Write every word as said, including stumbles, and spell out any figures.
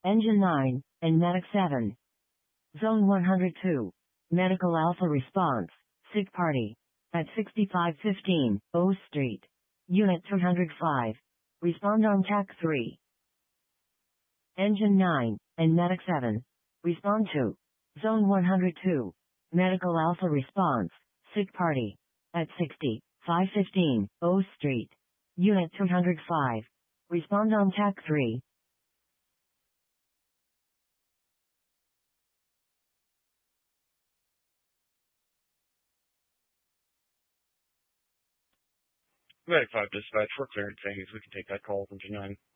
Engine nine, and Medic seven. Zone one hundred two. Medical Alpha response, sick party. At sixty-five fifteen, O Street. Unit two hundred five. Respond on T A C three. Engine nine, and Medic seven. Respond to. Zone one hundred two. Medical Alpha response, sick party. At sixty-five fifteen, O Street. Unit two hundred five. Respond on T A C three. Medic five dispatch, for clearance Angus, we can take that call from G nine.